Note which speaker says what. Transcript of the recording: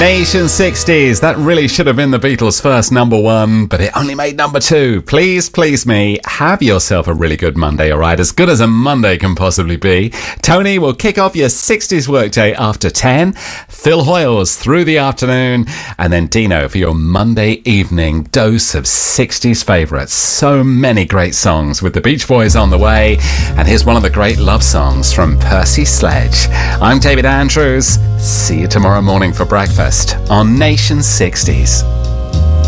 Speaker 1: Nation 60s, that really should have been the Beatles' first number one, but it only made number two. Please, please me, have yourself a really good Monday, alright? As good as a Monday can possibly be. Tony will kick off your 60s workday after 10, Phil Hoyles through the afternoon, and then Dino for your Monday evening dose of 60s favourites. So many great songs with the Beach Boys on the way, and here's one of the great love songs from Percy Sledge. I'm David Andrews. See you tomorrow morning for breakfast on Nation 60s.